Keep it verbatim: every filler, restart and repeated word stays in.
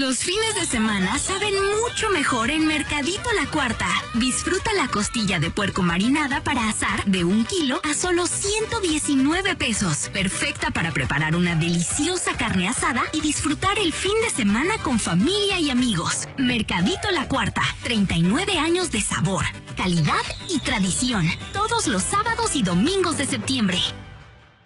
Los fines de semana saben mucho mejor en Mercadito La Cuarta. Disfruta la costilla de puerco marinada para asar de un kilo a solo ciento diecinueve pesos. Perfecta para preparar una deliciosa carne asada y disfrutar el fin de semana con familia y amigos. Mercadito La Cuarta, treinta y nueve años de sabor, calidad y tradición. Todos los sábados y domingos de septiembre.